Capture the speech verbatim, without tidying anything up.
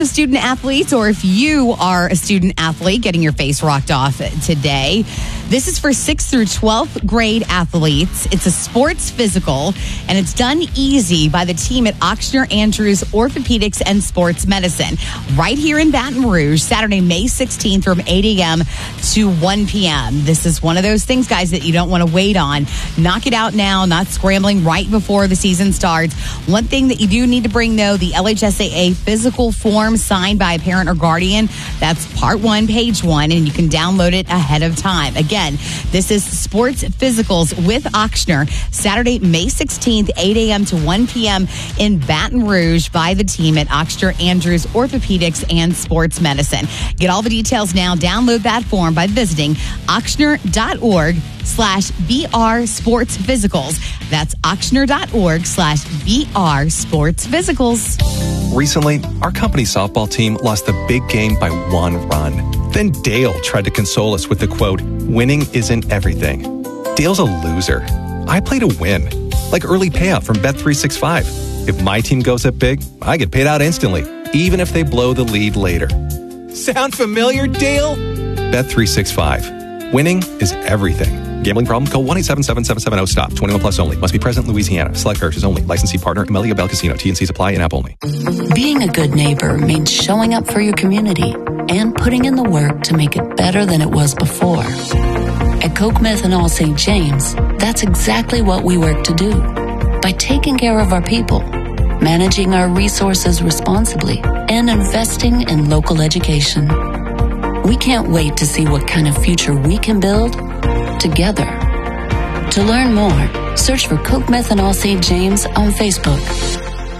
Student athletes, or if you are a student athlete getting your face rocked off today, this is for sixth through twelfth grade athletes. It's a sports physical, and it's done easy by the team at Ochsner Andrews Orthopedics and Sports Medicine right here in Baton Rouge, Saturday, May sixteenth from eight a.m. to one p.m. This is one of those things, guys, that you don't want to wait on. Knock it out now, not scrambling right before the season starts. One thing that you do need to bring, though, the L H S A A physical form signed by a parent or guardian. That's part one, page one, and you can download it ahead of time. Again, this is sports physicals with Ochsner, Saturday, May sixteenth, eight a.m. to one p.m. in Baton Rouge by the team at Ochsner Andrews Orthopedics and Sports Medicine. Get all the details now. Download that form by visiting ochsner.org slash BR Sports Physicals. That's ochsner.org slash BR Sports Physicals. Recently, our company's softball team lost the big game by one run. Then Dale tried to console us with the quote, "Winning isn't everything." Dale's a loser. I play to win, like early payout from Bet three sixty-five. If my team goes up big, I get paid out instantly, even if they blow the lead later. Sound familiar, Dale? Bet three sixty-five. Winning is everything. Gambling problem? Call one eight seven seven, seven seven zero, stop. twenty-one plus only. Must be present in Louisiana. Select purchase only. Licensee partner, Amelia Bell Casino. T and C's apply in app only. Being a good neighbor means showing up for your community and putting in the work to make it better than it was before. At Coke Methanol Saint James, that's exactly what we work to do. By taking care of our people, managing our resources responsibly, and investing in local education. We can't wait to see what kind of future we can build together. To learn more, search for Coke Methanol Saint James on Facebook.